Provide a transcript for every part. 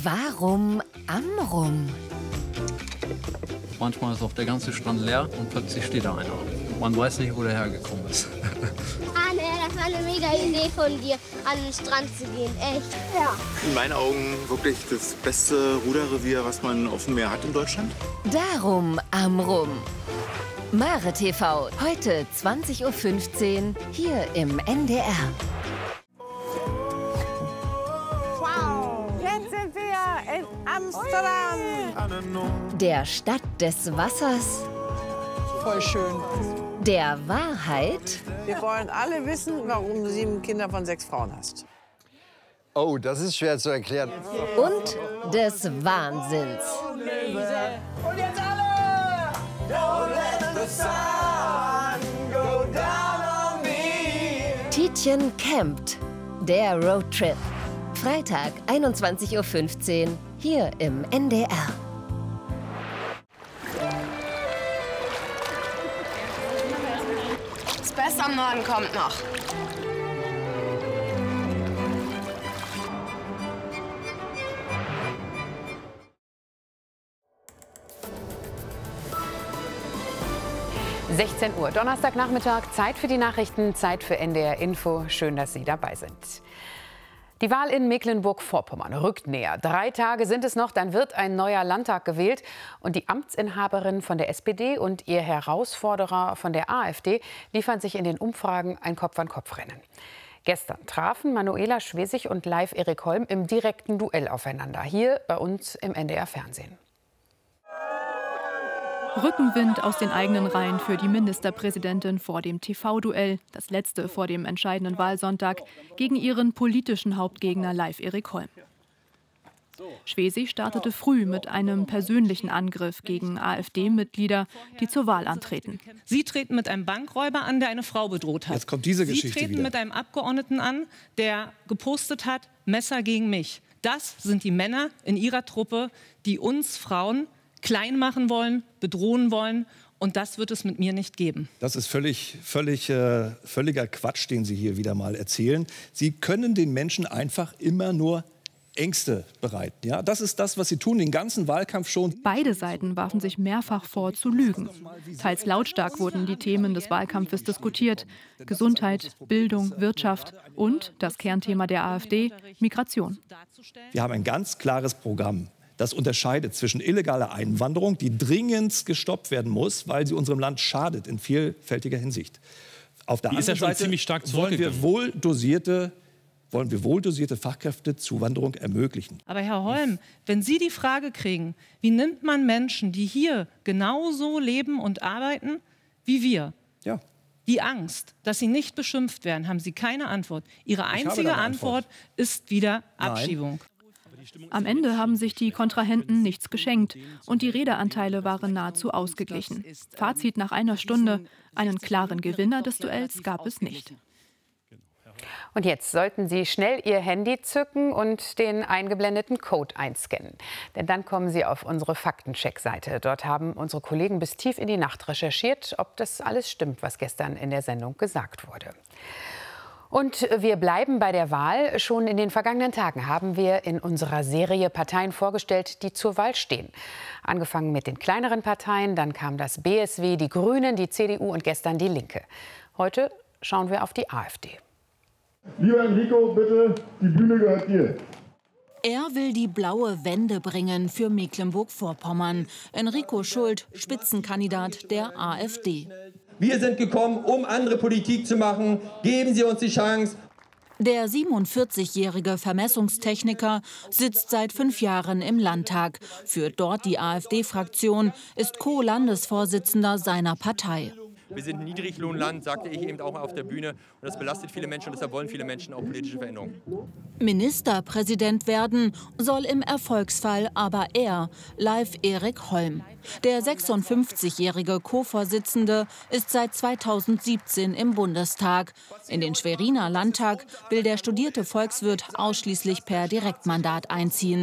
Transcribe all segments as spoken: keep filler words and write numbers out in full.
Warum Amrum? Manchmal ist auch der ganze Strand leer und plötzlich steht da einer. Man weiß nicht, wo der hergekommen ist. Anne, das war eine mega Idee von dir, an den Strand zu gehen. Echt? Ja. In meinen Augen wirklich das beste Ruderrevier, was man auf dem Meer hat in Deutschland. Darum Amrum. Mare T V, heute zwanzig Uhr fünfzehn, hier im N D R. Wow, jetzt sind wir in Amsterdam. Der Stadt des Wassers. Voll schön. Der Wahrheit. Wir wollen alle wissen, warum du sieben Kinder von sechs Frauen hast. Oh, das ist schwer zu erklären. Und des Wahnsinns. Und jetzt alle! Don't let the sun go down on me. Tietjen campt. Der Roadtrip. Freitag, einundzwanzig Uhr fünfzehn, hier im N D R. Das Beste am Norden kommt noch. sechzehn Uhr, Donnerstagnachmittag, Zeit für die Nachrichten, Zeit für N D R Info. Schön, dass Sie dabei sind. Die Wahl in Mecklenburg-Vorpommern rückt näher. Drei Tage sind es noch, dann wird ein neuer Landtag gewählt. Und die Amtsinhaberin von der S P D und ihr Herausforderer von der AfD liefern sich in den Umfragen ein Kopf-an-Kopf-Rennen. Gestern trafen Manuela Schwesig und Leif Erik Holm im direkten Duell aufeinander, hier bei uns im N D R-Fernsehen. Rückenwind aus den eigenen Reihen für die Ministerpräsidentin vor dem T V-Duell, das letzte vor dem entscheidenden Wahlsonntag, gegen ihren politischen Hauptgegner Leif Erik Holm. Schwesig startete früh mit einem persönlichen Angriff gegen AfD-Mitglieder, die zur Wahl antreten. Sie treten mit einem Bankräuber an, der eine Frau bedroht hat. Jetzt kommt diese Geschichte Sie treten wieder. mit einem Abgeordneten an, der gepostet hat, Messer gegen mich. Das sind die Männer in ihrer Truppe, die uns Frauen klein machen wollen, bedrohen wollen. Und das wird es mit mir nicht geben. Das ist völlig, völlig, äh, völliger Quatsch, den Sie hier wieder mal erzählen. Sie können den Menschen einfach immer nur Ängste bereiten. Ja? Das ist das, was Sie tun, den ganzen Wahlkampf schon. Beide Seiten warfen sich mehrfach vor, zu lügen. Teils lautstark wurden die Themen des Wahlkampfes diskutiert. Gesundheit, Bildung, Wirtschaft und das Kernthema der AfD, Migration. Wir haben ein ganz klares Programm. Das unterscheidet zwischen illegaler Einwanderung, die dringend gestoppt werden muss, weil sie unserem Land schadet in vielfältiger Hinsicht. Auf der Die ist ja anderen schon Seite ziemlich stark wollen wir zurückgegangen. wohl dosierte, wollen wir wohl dosierte Fachkräftezuwanderung ermöglichen. Aber Herr Holm, wenn Sie die Frage kriegen, wie nimmt man Menschen, die hier genauso leben und arbeiten wie wir, ja. die Angst, dass sie nicht beschimpft werden, haben Sie keine Antwort. Ihre einzige Antwort. Antwort ist wieder Abschiebung. Nein. Am Ende haben sich die Kontrahenten nichts geschenkt und die Redeanteile waren nahezu ausgeglichen. Fazit nach einer Stunde: einen klaren Gewinner des Duells gab es nicht. Und jetzt sollten Sie schnell Ihr Handy zücken und den eingeblendeten Code einscannen. Denn dann kommen Sie auf unsere Faktencheck-Seite. Dort haben unsere Kollegen bis tief in die Nacht recherchiert, ob das alles stimmt, was gestern in der Sendung gesagt wurde. Und wir bleiben bei der Wahl. Schon in den vergangenen Tagen haben wir in unserer Serie Parteien vorgestellt, die zur Wahl stehen. Angefangen mit den kleineren Parteien, dann kam das B S W, die Grünen, die C D U und gestern die Linke. Heute schauen wir auf die AfD. Lieber Enrico, bitte, die Bühne gehört dir. Er will die blaue Wende bringen für Mecklenburg-Vorpommern. Enrico Schult, Spitzenkandidat der AfD. Wir sind gekommen, um andere Politik zu machen. Geben Sie uns die Chance. Der siebenundvierzigjährige Vermessungstechniker sitzt seit fünf Jahren im Landtag, führt dort die AfD-Fraktion, ist Co-Landesvorsitzender seiner Partei. Wir sind ein Niedriglohnland, sagte ich eben auch auf der Bühne. Und das belastet viele Menschen und deshalb wollen viele Menschen auch politische Veränderungen. Ministerpräsident werden soll im Erfolgsfall aber er, Leif Erik Holm. Der sechsundfünfzigjährige Co-Vorsitzende ist seit zweitausendsiebzehn im Bundestag. In den Schweriner Landtag will der studierte Volkswirt ausschließlich per Direktmandat einziehen.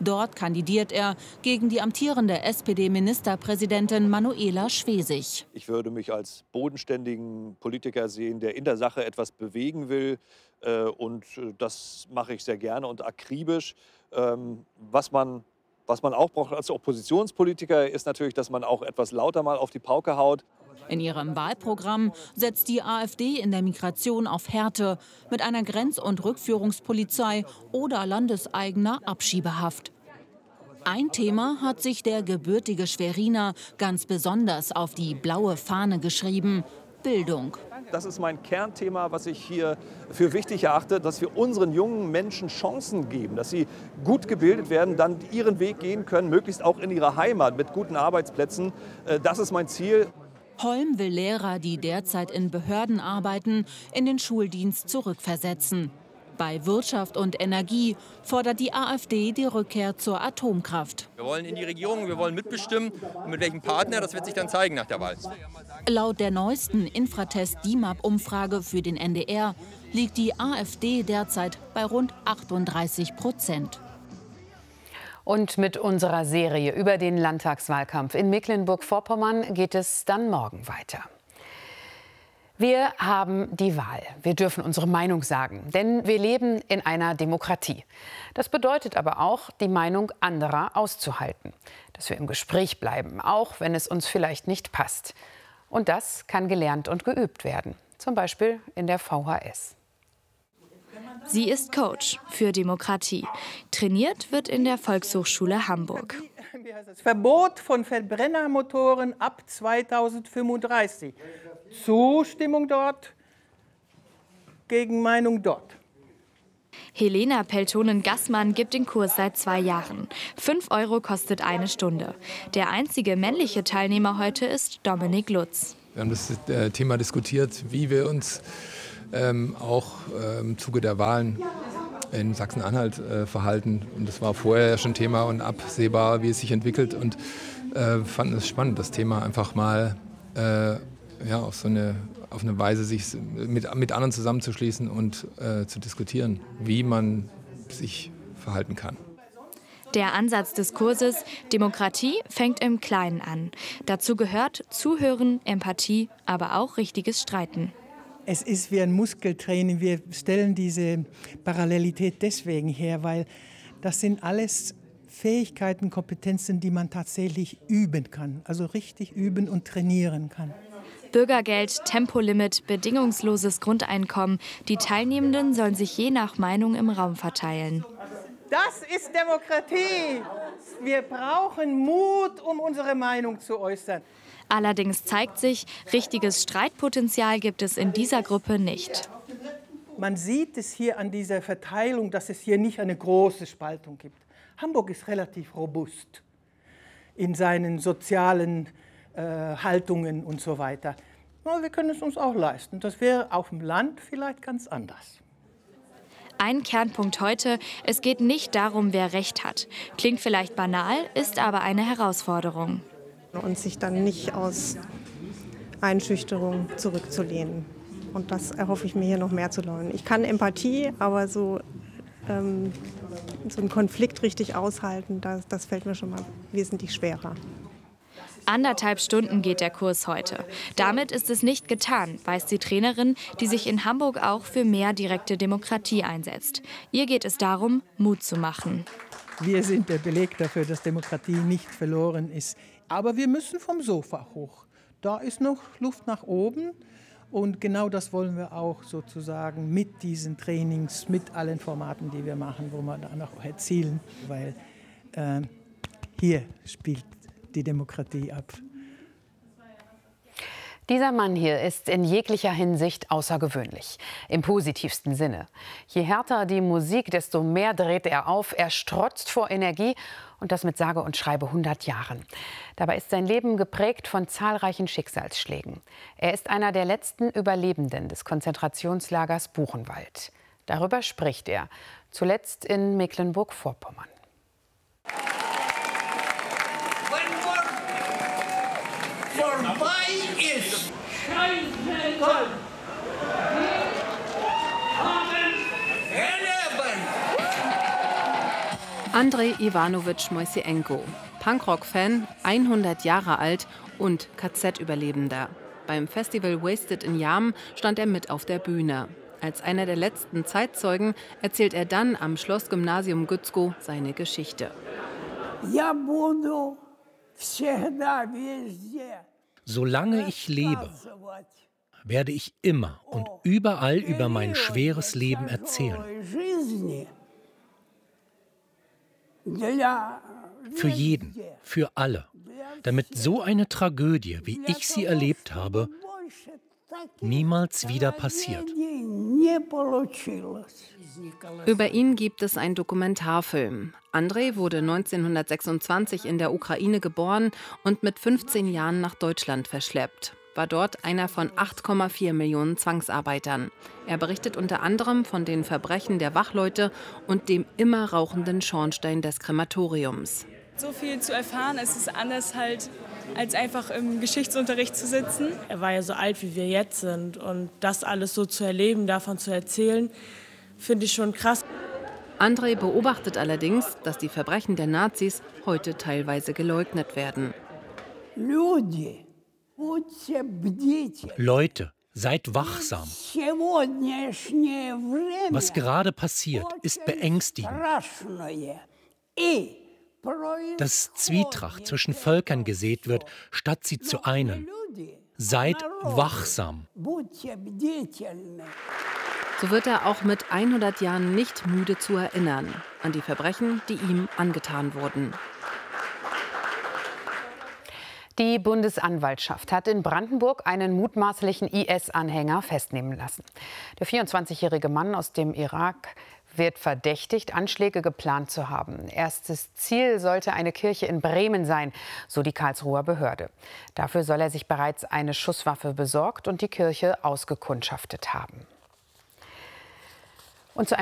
Dort kandidiert er gegen die amtierende S P D-Ministerpräsidentin Manuela Schwesig. Ich würde mich als bodenständigen Politiker sehen, der in der Sache etwas bewegen will. Und das mache ich sehr gerne und akribisch. Was man, was man auch braucht als Oppositionspolitiker, ist natürlich, dass man auch etwas lauter mal auf die Pauke haut. In ihrem Wahlprogramm setzt die AfD in der Migration auf Härte mit einer Grenz- und Rückführungspolizei oder landeseigener Abschiebehaft. Ein Thema hat sich der gebürtige Schweriner ganz besonders auf die blaue Fahne geschrieben: Bildung. Das ist mein Kernthema, was ich hier für wichtig erachte, dass wir unseren jungen Menschen Chancen geben, dass sie gut gebildet werden, dann ihren Weg gehen können, möglichst auch in ihrer Heimat mit guten Arbeitsplätzen. Das ist mein Ziel. Holm will Lehrer, die derzeit in Behörden arbeiten, in den Schuldienst zurückversetzen. Bei Wirtschaft und Energie fordert die AfD die Rückkehr zur Atomkraft. Wir wollen in die Regierung, wir wollen mitbestimmen. Und mit welchem Partner, das wird sich dann zeigen nach der Wahl. Laut der neuesten Infratest-D I M A P-Umfrage für den N D R liegt die AfD derzeit bei rund achtunddreißig Prozent. Und mit unserer Serie über den Landtagswahlkampf in Mecklenburg-Vorpommern geht es dann morgen weiter. Wir haben die Wahl. Wir dürfen unsere Meinung sagen, denn wir leben in einer Demokratie. Das bedeutet aber auch, die Meinung anderer auszuhalten. Dass wir im Gespräch bleiben, auch wenn es uns vielleicht nicht passt. Und das kann gelernt und geübt werden, zum Beispiel in der V H S. Sie ist Coach für Demokratie. Trainiert wird in der Volkshochschule Hamburg. Das Verbot von Verbrennermotoren ab zweitausendfünfunddreißig. Zustimmung dort, Gegenmeinung dort. Helena Peltonen-Gassmann gibt den Kurs seit zwei Jahren. Fünf Euro kostet eine Stunde. Der einzige männliche Teilnehmer heute ist Dominik Lutz. Wir haben das Thema diskutiert, wie wir uns ähm, auch äh, im Zuge der Wahlen in Sachsen-Anhalt äh, verhalten. Und das war vorher ja schon Thema und absehbar, wie es sich entwickelt. Und äh, fanden es spannend, das Thema einfach mal äh, ja, auf so eine, auf eine Weise sich mit, mit anderen zusammenzuschließen und äh, zu diskutieren, wie man sich verhalten kann. Der Ansatz des Kurses Demokratie fängt im Kleinen an. Dazu gehört Zuhören, Empathie, aber auch richtiges Streiten. Es ist wie ein Muskeltraining. Wir stellen diese Parallelität deswegen her, weil das sind alles Fähigkeiten, Kompetenzen, die man tatsächlich üben kann. Also richtig üben und trainieren kann. Bürgergeld, Tempolimit, bedingungsloses Grundeinkommen. Die Teilnehmenden sollen sich je nach Meinung im Raum verteilen. Das ist Demokratie. Wir brauchen Mut, um unsere Meinung zu äußern. Allerdings zeigt sich, richtiges Streitpotenzial gibt es in dieser Gruppe nicht. Man sieht es hier an dieser Verteilung, dass es hier nicht eine große Spaltung gibt. Hamburg ist relativ robust in seinen sozialen äh, Haltungen und so weiter. Aber wir können es uns auch leisten. Das wäre auf dem Land vielleicht ganz anders. Ein Kernpunkt heute, es geht nicht darum, wer Recht hat. Klingt vielleicht banal, ist aber eine Herausforderung. Und sich dann nicht aus Einschüchterung zurückzulehnen. Und das erhoffe ich mir hier noch mehr zu lernen. Ich kann Empathie, aber so, ähm, so einen Konflikt richtig aushalten, das, das fällt mir schon mal wesentlich schwerer. Anderthalb Stunden geht der Kurs heute. Damit ist es nicht getan, weiß die Trainerin, die sich in Hamburg auch für mehr direkte Demokratie einsetzt. Ihr geht es darum, Mut zu machen. Wir sind der Beleg dafür, dass Demokratie nicht verloren ist. Aber wir müssen vom Sofa hoch. Da ist noch Luft nach oben. Und genau das wollen wir auch sozusagen mit diesen Trainings, mit allen Formaten, die wir machen, wo wir dann auch erzielen. Weil äh, hier spielt die Demokratie ab. Dieser Mann hier ist in jeglicher Hinsicht außergewöhnlich, im positivsten Sinne. Je härter die Musik, desto mehr dreht er auf. Er strotzt vor Energie und das mit sage und schreibe hundert Jahren. Dabei ist sein Leben geprägt von zahlreichen Schicksalsschlägen. Er ist einer der letzten Überlebenden des Konzentrationslagers Buchenwald. Darüber spricht er, zuletzt in Mecklenburg-Vorpommern. Vorbei ist. Scheiße Gott. Wir haben erlebt. Andrei Iwanowitsch Moiseenko, Punkrock-Fan, hundert Jahre alt und K Z-Überlebender. Beim Festival Wasted in Jam stand er mit auf der Bühne. Als einer der letzten Zeitzeugen erzählt er dann am Schlossgymnasium Gützkow seine Geschichte. Solange ich lebe, werde ich immer und überall über mein schweres Leben erzählen. Für jeden, für alle, damit so eine Tragödie, wie ich sie erlebt habe, niemals wieder passiert. Über ihn gibt es einen Dokumentarfilm. Andrei wurde neunzehnhundertsechsundzwanzig in der Ukraine geboren und mit fünfzehn Jahren nach Deutschland verschleppt. War dort einer von acht Komma vier Millionen Zwangsarbeitern. Er berichtet unter anderem von den Verbrechen der Wachleute und dem immer rauchenden Schornstein des Krematoriums. So viel zu erfahren, es ist anders halt, als einfach im Geschichtsunterricht zu sitzen. Er war ja so alt, wie wir jetzt sind, und das alles so zu erleben, davon zu erzählen, finde ich schon krass. Andrei beobachtet allerdings, dass die Verbrechen der Nazis heute teilweise geleugnet werden. Leute, seid wachsam. Was gerade passiert, ist beängstigend. Dass Zwietracht zwischen Völkern gesät wird, statt sie zu einen. Seid wachsam. So wird er auch mit hundert Jahren nicht müde zu erinnern an die Verbrechen, die ihm angetan wurden. Die Bundesanwaltschaft hat in Brandenburg einen mutmaßlichen I S-Anhänger festnehmen lassen. Der vierundzwanzigjährige Mann aus dem Irak wird verdächtigt, Anschläge geplant zu haben. Erstes Ziel sollte eine Kirche in Bremen sein, so die Karlsruher Behörde. Dafür soll er sich bereits eine Schusswaffe besorgt und die Kirche ausgekundschaftet haben. Und zu einem